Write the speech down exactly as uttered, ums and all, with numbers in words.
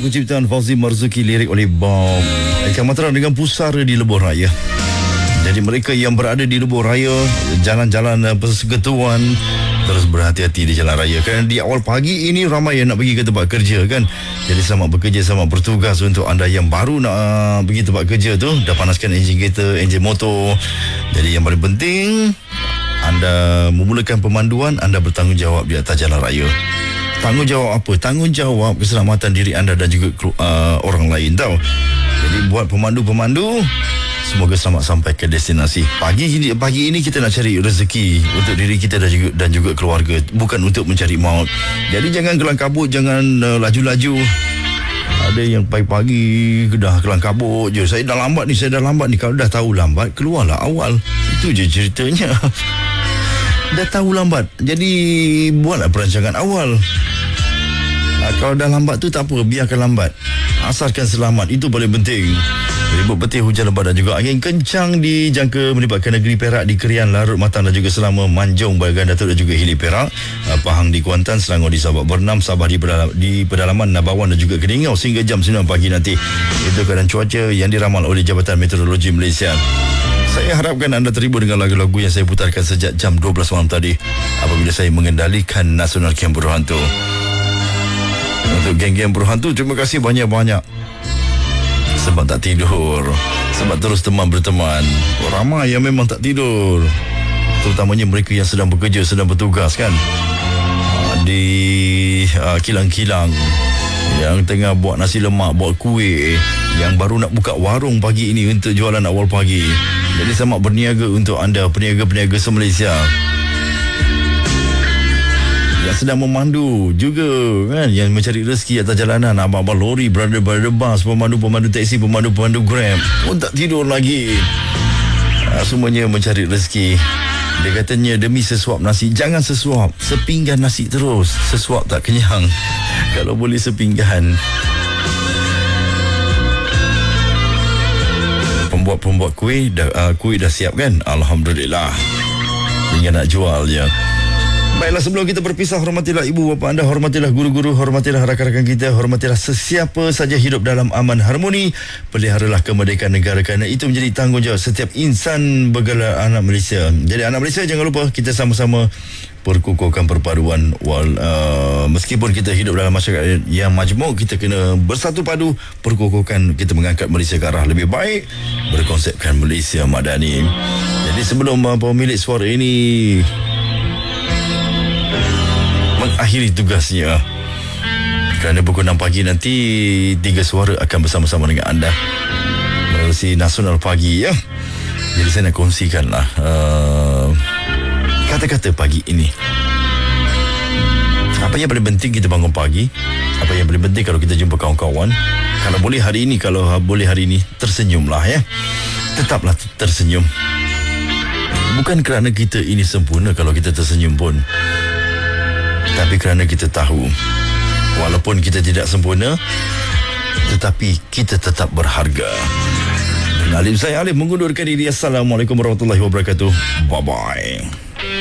lagu ciptaan Fauzi Marzuki, lirik oleh Bob Eka Matra dengan Pusara di Lebuh Raya. Jadi mereka yang berada di Lebuh Raya, jalan-jalan persekutuan, terus berhati-hati di jalan raya. Kerana di awal pagi ini ramai yang nak pergi ke tempat kerja kan. Jadi selamat bekerja, selamat bertugas untuk anda yang baru nak uh, pergi tempat kerja tu. Dah panaskan enjin kereta, enjin motor. Jadi yang paling penting, anda memulakan pemanduan, anda bertanggungjawab di atas jalan raya. Tanggungjawab apa? Tanggungjawab keselamatan diri anda dan juga uh, orang lain tau. Jadi buat pemandu-pemandu, semoga selamat sampai ke destinasi. Pagi ini, pagi ini kita nak cari rezeki untuk diri kita dan juga, dan juga keluarga, bukan untuk mencari maut. Jadi jangan kelang kabut, jangan uh, laju-laju. Ada yang pagi-pagi dah kelang kabut je. Saya dah lambat ni, saya dah lambat ni. Kalau dah tahu lambat, keluarlah awal. Itu je ceritanya. Dah tahu lambat, jadi buatlah perancangan awal. Ha, kalau dah lambat tu tak apa, biarkan lambat. Asalkan selamat, itu paling penting. Ribut petir, hujan lebat dan juga angin kencang dijangka melibatkan negeri Perak di Kerian, Larut, Matang dan juga Selama, Manjung, Bagan Datuk dan juga Hilir Perak, Pahang di Kuantan, Selangor di Sabak Bernam, Sabah di, pedal- di pedalaman Nabawan dan juga Keningau sehingga jam sembilan pagi nanti. Itu keadaan cuaca yang diramal oleh Jabatan Meteorologi Malaysia. Saya harapkan anda terhibur dengan lagu-lagu yang saya putarkan sejak jam dua belas malam tadi apabila saya mengendalikan Nasional Camp Buruh Hantu. Untuk geng-geng Buruh Hantu, terima kasih banyak-banyak sebab tak tidur, sebab terus teman berteman. Ramai yang memang tak tidur, terutamanya mereka yang sedang bekerja, sedang bertugas kan, di uh, kilang-kilang, yang tengah buat nasi lemak, buat kuih, yang baru nak buka warung pagi ini untuk jualan awal pagi. Jadi selamat berniaga untuk anda, peniaga-peniaga se-Malaysia yang sedang memandu juga kan, yang mencari rezeki atas jalanan, abang-abang lori, brother-brother bus, pemandu-pemandu taksi, pemandu-pemandu Grab pun tak tidur lagi. Ha, semuanya mencari rezeki. Dia katanya demi sesuap nasi, jangan sesuap, sepinggan nasi terus. Sesuap tak kenyang, kalau boleh sepinggan. Pembuat-pembuat kuih dah, uh, kuih dah siap kan? Alhamdulillah, tinggal nak jual je. Baiklah, sebelum kita berpisah, hormatilah ibu bapa anda, hormatilah guru-guru, hormatilah rakan-rakan kita, hormatilah sesiapa saja hidup dalam aman harmoni. Peliharalah kemerdekaan negara, kerana itu menjadi tanggungjawab setiap insan bergelar anak Malaysia. Jadi anak Malaysia, jangan lupa kita sama-sama perkukuhkan perpaduan. Wal, uh, meskipun kita hidup dalam masyarakat yang majmuk, kita kena bersatu padu, perkukuhkan, kita mengangkat Malaysia ke arah lebih baik, berkonsepkan Malaysia Madani. Jadi sebelum uh, pemilik suara ini mengakhiri tugasnya, kerana pukul enam pagi nanti tiga suara akan bersama-sama dengan anda melalui Nasional Pagi ya. Jadi saya nak kongsikanlah uh, kata-kata pagi ini. Apa yang paling penting kita bangun pagi? Apa yang paling penting kalau kita jumpa kawan-kawan? Kalau boleh hari ini, kalau boleh hari ini, tersenyumlah ya. Tetaplah tersenyum. Bukan kerana kita ini sempurna kalau kita tersenyum pun, tapi kerana kita tahu walaupun kita tidak sempurna, tetapi kita tetap berharga. Dan Alim, saya Alim mengundurkan diri. Assalamualaikum warahmatullahi wabarakatuh. Bye-bye.